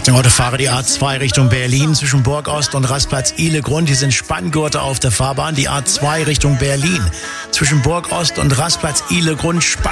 Autofahrer die A2 Richtung Berlin zwischen Burgost und Rastplatz Ihlegrund. Hier sind Spanngurte auf der Fahrbahn. Die A2 Richtung Berlin zwischen Burgost und Rastplatz Ihlegrund.